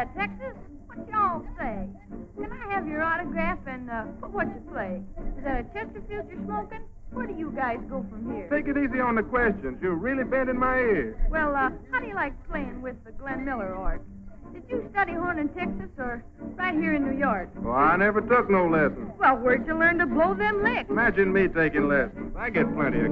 there, Texas. What y'all say? Can I have your autograph and what you play? Is that a Chesterfield you're smoking? Where do you guys go from here? Take it easy on the questions. You're really bending my ear. Well, how do you like playing with the Glenn Miller org? Did you study horn in Texas or right here in New York? Well, I never took no lessons. Well, where'd you learn to blow them licks? Imagine me taking lessons. I get plenty of